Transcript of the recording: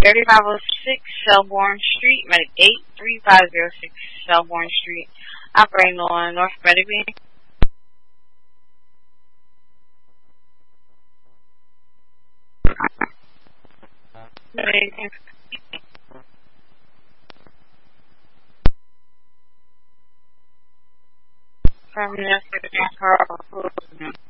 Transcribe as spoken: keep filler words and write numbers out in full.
thirty-five oh six Shelbourne Street, Medic eight, thirty-five oh six Shelbourne Street, operating on North Medic Lane. From the